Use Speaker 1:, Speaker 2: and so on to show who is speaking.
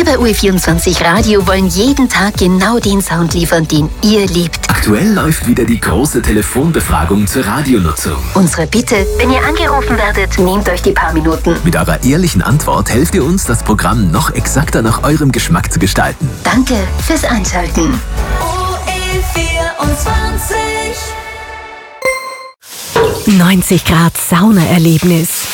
Speaker 1: Wir bei UE24 Radio wollen jeden Tag genau den Sound liefern, den ihr liebt.
Speaker 2: Aktuell läuft wieder die große Telefonbefragung zur Radionutzung.
Speaker 1: Unsere Bitte, wenn ihr angerufen werdet, nehmt euch die paar Minuten.
Speaker 2: Mit eurer ehrlichen Antwort helft ihr uns, das Programm noch exakter nach eurem Geschmack zu gestalten.
Speaker 1: Danke fürs Einschalten.
Speaker 3: UE24 90 Grad Saunaerlebnis.